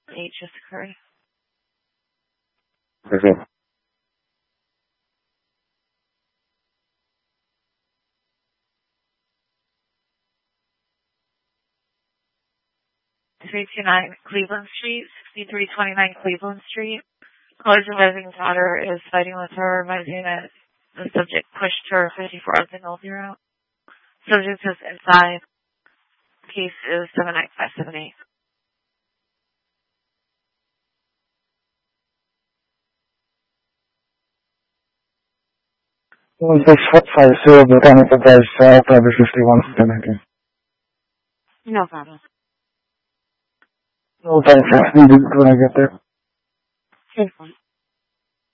8 just occurred. Okay. 329 Cleveland Street, 6329 Cleveland Street. Caller's alleging daughter is fighting with her, advising that the subject pushed her 54 on signal 0. Subject is inside. Case is 79578. Well, 650, Botanical Drive South, Private 51, Connecticut. No problem. No, thanks. When I get there. Okay.